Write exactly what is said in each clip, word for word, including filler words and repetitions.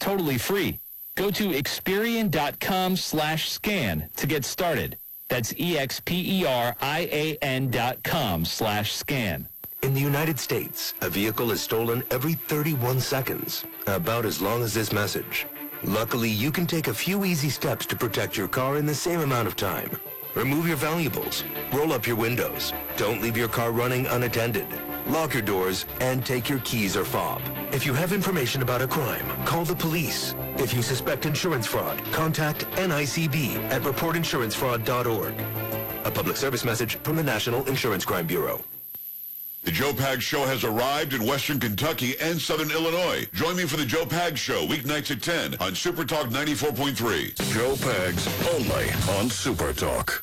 totally free. Go to Experian.com slash scan to get started. That's E-X-P-E-R-I-A-N dot com slash scan. In the United States, a vehicle is stolen every thirty-one seconds, about as long as this message. Luckily, you can take a few easy steps to protect your car in the same amount of time. Remove your valuables, roll up your windows, don't leave your car running unattended, lock your doors, and take your keys or fob. If you have information about a crime, call the police. If you suspect insurance fraud, contact N I C B at report insurance fraud dot org. A public service message from the National Insurance Crime Bureau. The Joe Pags Show has arrived in Western Kentucky and Southern Illinois. Join me for the Joe Pags Show, weeknights at ten on Super Talk ninety-four point three. Joe Pags, only on Super Talk.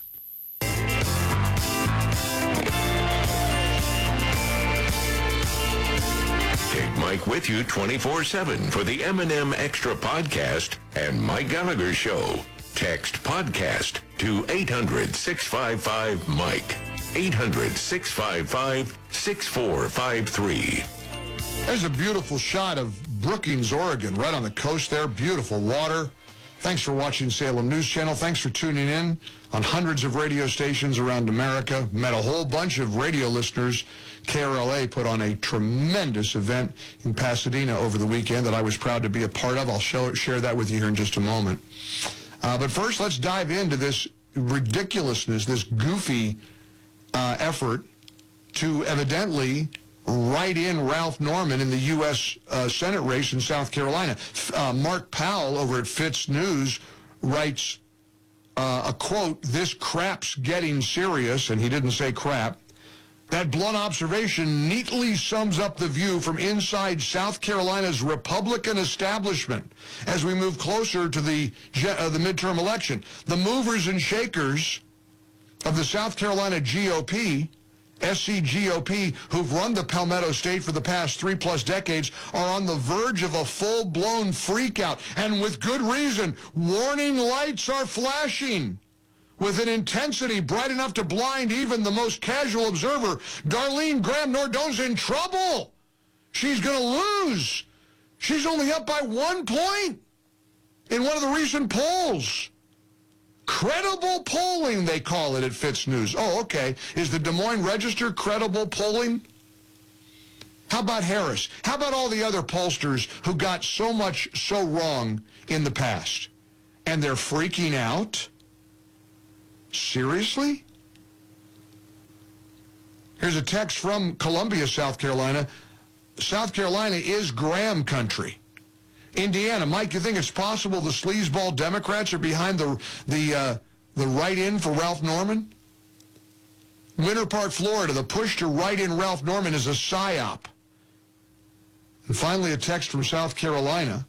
Take Mike with you twenty-four seven for the M and M Extra Podcast and Mike Gallagher Show. Text podcast to eight hundred, six five five, Mike. eight hundred, six five five, six four five three. There's a beautiful shot of Brookings, Oregon, right on the coast there. Beautiful water. Thanks for watching Salem News Channel. Thanks for tuning in on hundreds of radio stations around America. Met a whole bunch of radio listeners. K R L A put on a tremendous event in Pasadena over the weekend that I was proud to be a part of. I'll show, share that with you here in just a moment. Uh, but first, let's dive into this ridiculousness, this goofy Uh, effort to evidently write in Ralph Norman in the U S Uh, Senate race in South Carolina. Uh, Mark Powell over at Fitz News writes uh, a quote, "This crap's getting serious," and he didn't say crap. That blunt observation neatly sums up the view from inside South Carolina's Republican establishment as we move closer to the, uh, the midterm election. The movers and shakers of the South Carolina G O P, S C G O P, who've run the Palmetto State for the past three-plus decades, are on the verge of a full-blown freakout, and with good reason. Warning lights are flashing with an intensity bright enough to blind even the most casual observer. Darlene Graham Nordon's in trouble. She's going to lose. She's only up by one point in one of the recent polls. Credible polling, they call it at Fitz News. Oh, okay. Is the Des Moines Register credible polling? How about Harris? How about all the other pollsters who got so much so wrong in the past? And they're freaking out? Seriously? Here's a text from Columbia, South Carolina. South Carolina is Graham country. Indiana, Mike, you think it's possible the sleazeball Democrats are behind the the uh, the write-in for Ralph Norman? Winter Park, Florida, the push to write in Ralph Norman is a psyop. And finally, a text from South Carolina.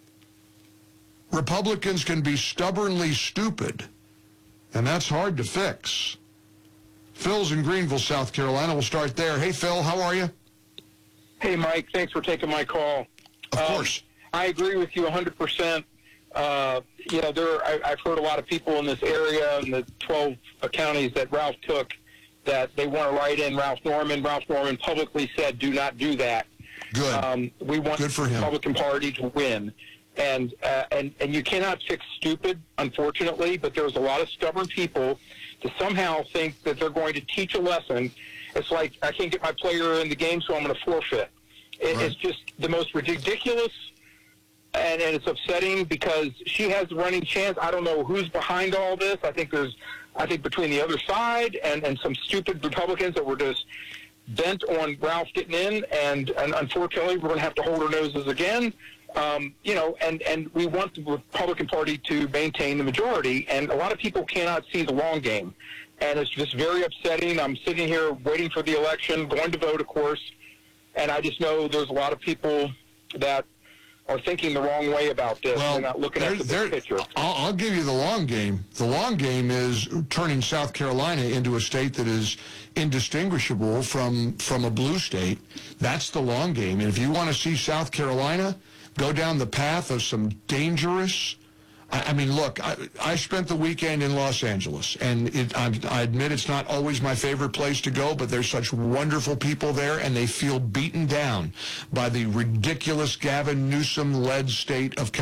Republicans can be stubbornly stupid, and that's hard to fix. Phil's in Greenville, South Carolina. We'll start there. Hey, Phil, how are you? Hey, Mike, thanks for taking my call. Of um, course. I agree with you one hundred percent. Uh, you know, there. I, I've heard a lot of people in this area, in the twelve counties that Ralph took, that they want to write in Ralph Norman. Ralph Norman publicly said, do not do that. Good. Um, we want Good for the him. Republican Party to win. And, uh, and, and you cannot fix stupid, unfortunately, but there's a lot of stubborn people to somehow think that they're going to teach a lesson. It's like, I can't get my player in the game, so I'm going to forfeit. It, Right. It's just the most ridiculous. And, and it's upsetting because she has a running chance. I don't know who's behind all this. I think there's, I think between the other side and, and some stupid Republicans that were just bent on Ralph getting in, and, and unfortunately we're going to have to hold our noses again. Um, you know, and, and we want the Republican Party to maintain the majority, and a lot of people cannot see the long game. And it's just very upsetting. I'm sitting here waiting for the election, going to vote, of course, and I just know there's a lot of people that are thinking the wrong way about this. Well, They're not looking at the big picture. I'll, I'll give you the long game. The long game is turning South Carolina into a state that is indistinguishable from, from a blue state. That's the long game. And if you want to see South Carolina go down the path of some dangerous... I, I mean, look, I, I spent the weekend in Los Angeles, and it, I, I admit it's not always my favorite place to go, but there's such wonderful people there, and they feel beaten down by the ridiculous Gavin Newsom-led state of California.